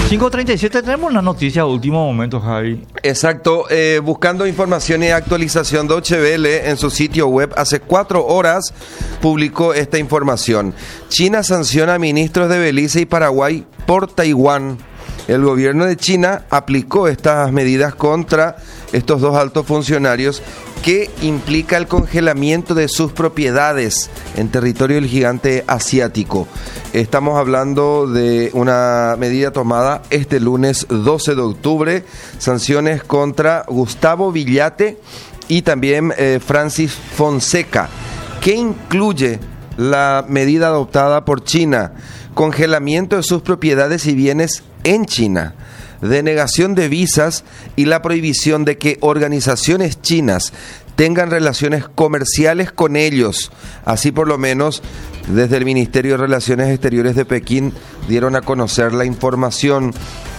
5:37 tenemos una noticia de último momento, Javi. Exacto, buscando información y actualización, Deutsche Welle en su sitio web hace 4 horas publicó esta información. China sanciona a ministros de Belice y Paraguay por Taiwán. El gobierno de China aplicó estas medidas contra estos dos altos funcionarios, que implica el congelamiento de sus propiedades en territorio del gigante asiático. Estamos hablando de una medida tomada este lunes 12 de octubre, sanciones contra Gustavo Villate y también Francis Fonseca. ¿Qué incluye la medida adoptada por China? Congelamiento de sus propiedades y bienes en China, denegación de visas y la prohibición de que organizaciones chinas tengan relaciones comerciales con ellos. Así por lo menos desde el Ministerio de Relaciones Exteriores de Pekín dieron a conocer la información.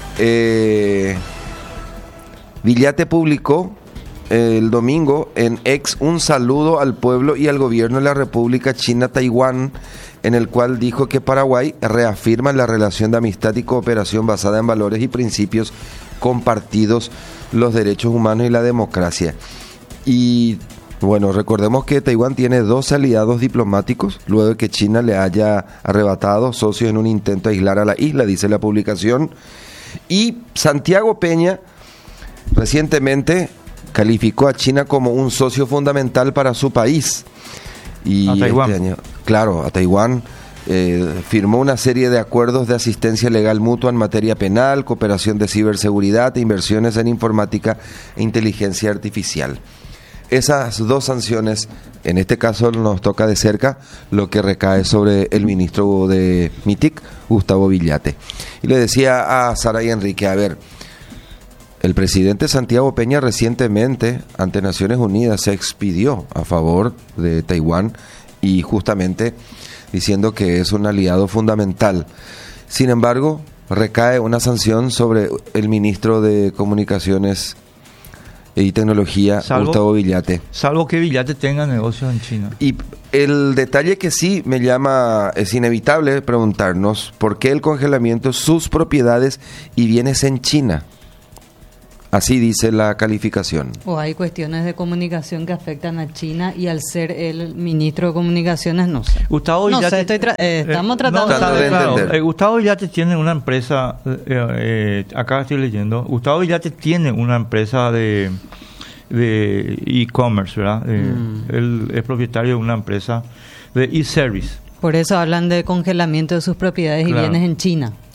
Villate publicó el domingo en X un saludo al pueblo y al gobierno de la República China Taiwán, en el cual dijo que Paraguay reafirma la relación de amistad y cooperación basada en valores y principios compartidos, los derechos humanos y la democracia. Y bueno, recordemos que Taiwán tiene 2 aliados diplomáticos luego de que China le haya arrebatado socios en un intento de aislar a la isla, dice la publicación. Y Santiago Peña recientemente calificó a China como un socio fundamental para su país. Y a Taiwán. Este año, claro, a Taiwán, firmó una serie de acuerdos de asistencia legal mutua en materia penal, cooperación de ciberseguridad e inversiones en informática e inteligencia artificial. Esas 2 sanciones, en este caso nos toca de cerca lo que recae sobre el ministro de MITIC, Gustavo Villate. Y le decía a Saray Enrique, a ver, el presidente Santiago Peña recientemente ante Naciones Unidas se expidió a favor de Taiwán y justamente diciendo que es un aliado fundamental. Sin embargo, recae una sanción sobre el ministro de Comunicaciones y Tecnología, Gustavo Villate. Salvo que Villate tenga negocios en China. Y el detalle que sí me llama, es inevitable preguntarnos, ¿por qué el congelamiento de sus propiedades y bienes en China? Así dice la calificación. O hay cuestiones de comunicación que afectan a China y al ser el ministro de Comunicaciones, no sé. Gustavo Villate, estamos tratando de entender. Gustavo Villate tiene una empresa, acá estoy leyendo, Gustavo Villate tiene una empresa de e-commerce, ¿verdad? Él es propietario de una empresa de e-service. Por eso hablan de congelamiento de sus propiedades y bienes en China.